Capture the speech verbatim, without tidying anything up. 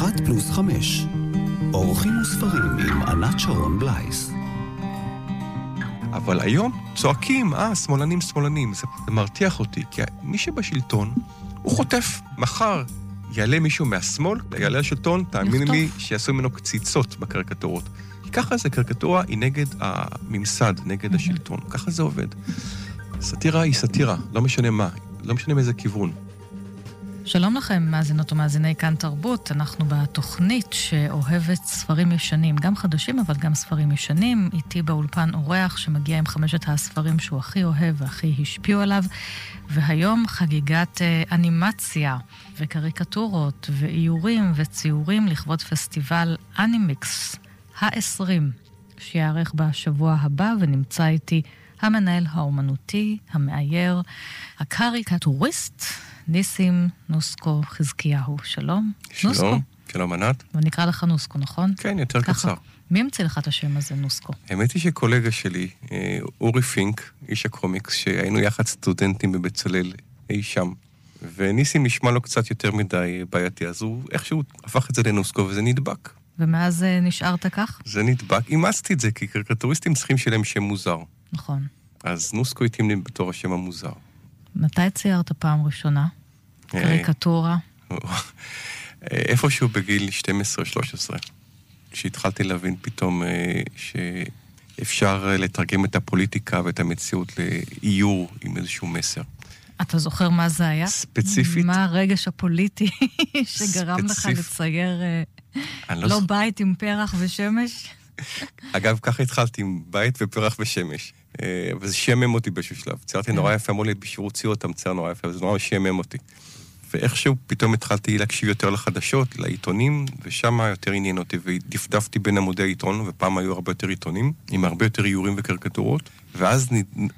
אחת פלוס חמש. אורחים וספרים עם ענת שרון בלייס. אבל היום צועקים, אה, שמאלנים, שמאלנים. זה מרתיח אותי, כי מי שבשלטון הוא חוטף. מחר יעלה מישהו מהשמאל, יעלה השלטון, תאמיני לי שיעשו ממנו קציצות בקריקטורות. ככה זה, קריקטורה היא נגד הממסד, נגד השלטון. ככה זה עובד. סאטירה היא סאטירה, לא משנה מה, לא משנה מאיזה כיוון. שלום לכם, מאזינות ומאזיני כאן תרבות. אנחנו בתוכנית שאוהבת ספרים ישנים, גם חדשים אבל גם ספרים ישנים. איתי באולפן אורח שמגיע עם חמשת הספרים שהוא הכי אוהב והכי השפיעו עליו. והיום חגיגת אנימציה וקריקטורות ואיורים וציורים לכבוד פסטיבל אנימיקס העשרים, שיערך בשבוע הבא, ונמצא איתי המנהל האומנותי, המאייר, הקריקטוריסט, ניסים נוסקו חזקיהו. שלום. שלום, נוסקו. שלום ענת. ונקרא לך נוסקו, נכון? כן, יותר ככה. קצר. מי המציא לך את השם הזה, נוסקו? האמת היא שקולגה שלי, אורי פינק, איש הקומיקס, שהיינו יחד סטודנטים בבצלאל אי שם, וניסים נשמע לו קצת יותר מדי בעייתי, אז הוא איכשהו הפך את זה לנוסקו, וזה נדבק. ומאז נשארת כך? זה נדבק. אימצתי את זה, כי קריקטוריסטים צריכים שלהם שם מוזר. נכון. אז נוסקו התאים לי בתור השם המוזר. מתי ציירת פעם ראשונה? קריקטורה? איפשהו בגיל שתים עשרה שלוש עשרה, שהתחלתי להבין פתאום שאפשר לתרגם את הפוליטיקה ואת המציאות לאיור עם איזשהו מסר. אתה זוכר מה זה היה? ספציפית? מה הרגש הפוליטי שגרם לך לצייר לא, לא בית עם פרח ושמש? אגב, ככה התחלתי עם בית ופרח ושמש. וזה שמם אותי באיזשהו שלב. ציירתי נורא יפה, אמרו לי, בשירות ציור אתה מצייר נורא יפה, וזה נורא שמם אותי. ואיכשהו פתאום התחלתי להקשיב יותר לחדשות, לעיתונים, ושם יותר עניין אותי, ודפדפתי בין עמודי העיתון, ופעם היו הרבה יותר עיתונים, עם הרבה יותר איורים וקריקטורות, ואז